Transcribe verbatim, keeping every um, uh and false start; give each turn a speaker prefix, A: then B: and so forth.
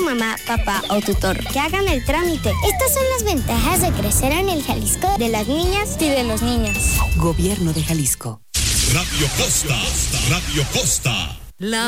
A: mamá, papá o tutor que hagan el trámite. Estas son las ventajas de crecer en el Jalisco de las niñas y de los niños.
B: Gobierno de Jalisco.
C: Radio Costa, Radio Costa.
D: La